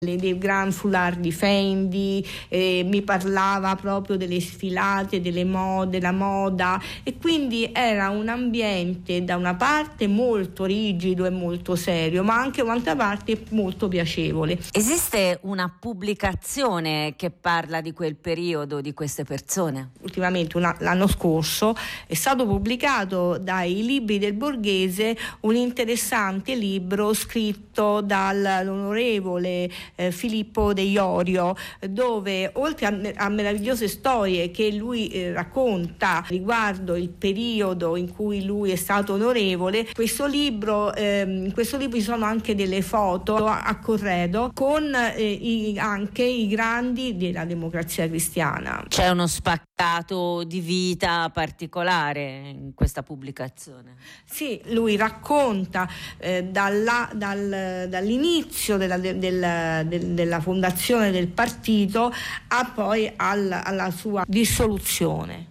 dei Grand Foulard di Fendi, mi parlava proprio delle sfilate, delle mode, la moda, e quindi era un ambiente da una parte molto rigido e molto serio, ma anche un'altra parte molto piacevole. Esiste una pubblicazione che parla di quel periodo, di queste persone? Ultimamente, l'anno scorso, è stato pubblicato dai Libri del Borghese un interessante libro scritto dall'onorevole Filippo De Iorio, dove oltre a meravigliose storie che lui racconta riguardo il periodo in cui lui è stato onorevole, in questo libro ci sono anche delle foto a corredo con anche i grandi della Democrazia Cristiana. C'è uno spaccato di vita particolare in questa pubblicazione? Sì, lui racconta dall'inizio della fondazione del partito a poi alla sua dissoluzione.